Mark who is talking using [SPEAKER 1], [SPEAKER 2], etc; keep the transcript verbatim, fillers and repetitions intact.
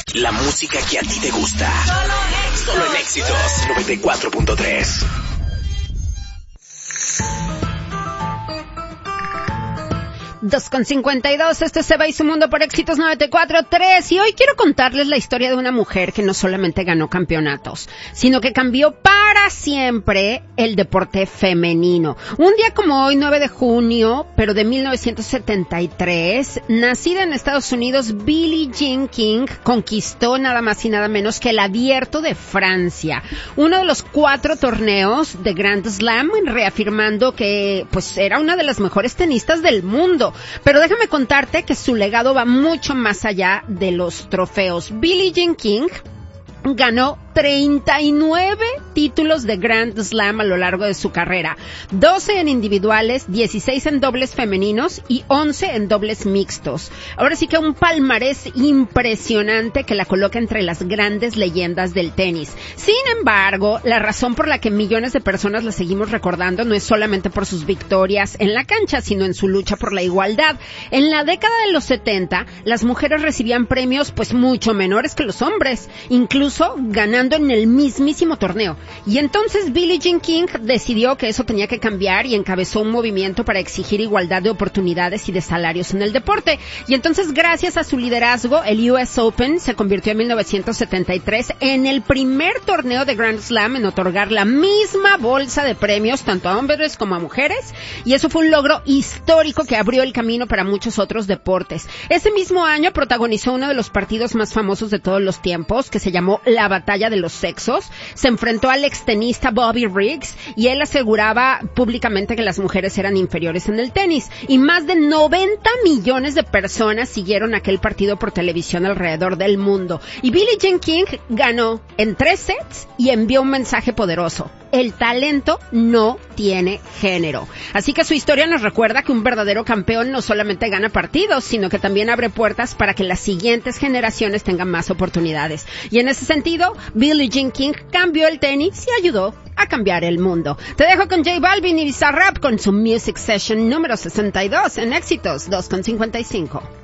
[SPEAKER 1] La música que a ti te gusta. Solo en Éxitos noventa y cuatro punto tres.
[SPEAKER 2] dos con cincuenta y dos, este es Seba y su mundo por Éxitos noventa y cuatro punto tres, y hoy quiero contarles la historia de una mujer que no solamente ganó campeonatos, sino que cambió para siempre el deporte femenino. Un día como hoy, nueve de junio, pero de mil novecientos setenta y tres, nacida en Estados Unidos, Billie Jean King conquistó nada más y nada menos que el Abierto de Francia, uno de los cuatro torneos de Grand Slam, reafirmando que pues era una de las mejores tenistas del mundo. Pero déjame contarte que su legado va mucho más allá de los trofeos. Billie Jean King ganó treinta y nueve títulos de Grand Slam a lo largo de su carrera, doce en individuales, dieciséis en dobles femeninos y once en dobles mixtos. Ahora sí que un palmarés impresionante que la coloca entre las grandes leyendas del tenis. Sin embargo, la razón por la que millones de personas la seguimos recordando no es solamente por sus victorias en la cancha, sino en su lucha por la igualdad. En la década de los setenta, las mujeres recibían premios pues mucho menores que los hombres, incluso ganando en el mismísimo torneo. Y entonces Billie Jean King decidió que eso tenía que cambiar y encabezó un movimiento para exigir igualdad de oportunidades y de salarios en el deporte. Y entonces, gracias a su liderazgo, el U S Open se convirtió en mil novecientos setenta y tres en el primer torneo de Grand Slam en otorgar la misma bolsa de premios tanto a hombres como a mujeres, y eso fue un logro histórico que abrió el camino para muchos otros deportes. Ese mismo año protagonizó uno de los partidos más famosos de todos los tiempos, que se llamó la Batalla de los Sexos. Se enfrentó al extenista Bobby Riggs y él aseguraba públicamente que las mujeres eran inferiores en el tenis, y más de noventa millones de personas siguieron aquel partido por televisión alrededor del mundo. Y Billie Jean King ganó en tres sets y envió un mensaje poderoso: el talento no tiene género. Así que su historia nos recuerda que un verdadero campeón no solamente gana partidos, sino que también abre puertas para que las siguientes generaciones tengan más oportunidades. Y en ese sentido, Billie Jean King cambió el tenis y ayudó a cambiar el mundo. Te dejo con J Balvin y Bizarrap con su Music Session número sesenta y dos en Éxitos dos con cincuenta y cinco.